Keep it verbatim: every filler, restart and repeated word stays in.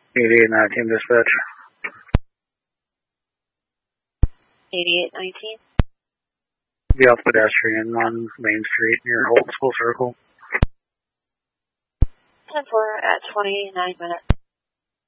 eighty-eight nineteen dispatch. eighty-eight nineteen. Be off pedestrian on Main Street near Holton School Circle. ten four at twenty-nine minutes.